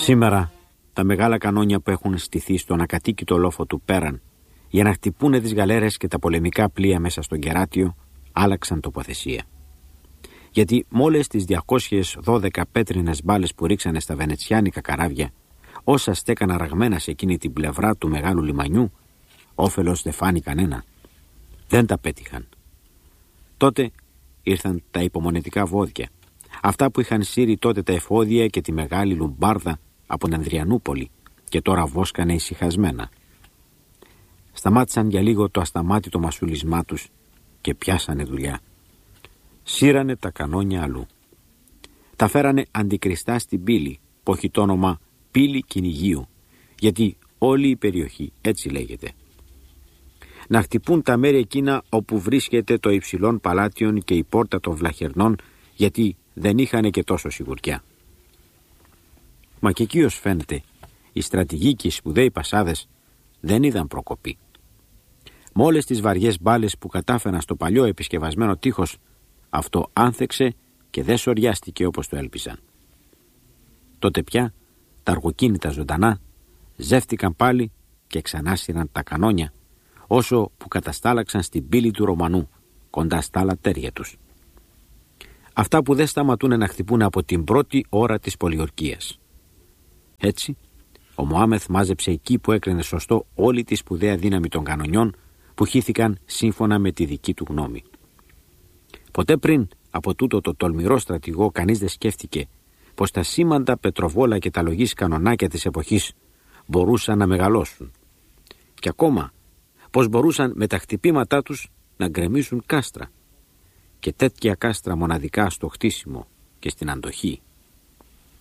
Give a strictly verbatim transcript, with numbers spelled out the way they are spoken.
Σήμερα τα μεγάλα κανόνια που έχουν στηθεί στον ακατοίκητο λόφο του Πέραν για να χτυπούνε τις γαλέρες και τα πολεμικά πλοία μέσα στον Κεράτιο άλλαξαν τοποθεσία. Γιατί με όλες τις διακόσιες δώδεκα πέτρινες μπάλες που ρίξανε στα βενετσιάνικα καράβια, όσα στέκαν αραγμένα σε εκείνη την πλευρά του μεγάλου λιμανιού, όφελος δεν φάνη κανένα. Δεν τα πέτυχαν. Τότε ήρθαν τα υπομονετικά βόδια, αυτά που είχαν σύρει τότε τα εφόδια και τη μεγάλη λουμπάρδα από την Ανδριανούπολη και τώρα βόσκανε ησυχασμένα. Σταμάτησαν για λίγο το ασταμάτητο μασούλισμά τους και πιάσανε δουλειά. Σύρανε τα κανόνια αλλού. Τα φέρανε αντικριστά στην πύλη που έχει το όνομα πύλη κυνηγίου, γιατί όλη η περιοχή έτσι λέγεται. Να χτυπούν τα μέρη εκείνα όπου βρίσκεται το υψηλόν παλάτιον και η πόρτα των βλαχερνών, γιατί δεν είχανε και τόσο σιγουριά. Μα και εκεί ως φαίνεται, οι στρατηγοί και οι σπουδαίοι πασάδες δεν είδαν προκοπή. Με όλες τις βαριές μπάλες που κατάφεραν στο παλιό επισκευασμένο τείχος, αυτό άνθεξε και δεν σοριάστηκε όπως το έλπισαν. Τότε πια τα αργοκίνητα ζωντανά ζεύτηκαν πάλι και ξανάσυραν τα κανόνια, όσο που καταστάλαξαν στην πύλη του Ρωμανού, κοντά στα λατέρια τους. Αυτά που δεν σταματούν να χτυπούν από την πρώτη ώρα της πολιορκίας. Έτσι, ο Μωάμεθ μάζεψε εκεί που έκρινε σωστό όλη τη σπουδαία δύναμη των κανονιών που χύθηκαν σύμφωνα με τη δική του γνώμη. Ποτέ πριν από τούτο το τολμηρό στρατηγό κανείς δεν σκέφτηκε πως τα σήμαντα πετροβόλα και τα λογής κανονάκια της εποχής μπορούσαν να μεγαλώσουν. Και ακόμα πως μπορούσαν με τα χτυπήματά τους να γκρεμίσουν κάστρα. Και τέτοια κάστρα μοναδικά στο χτίσιμο και στην αντοχή.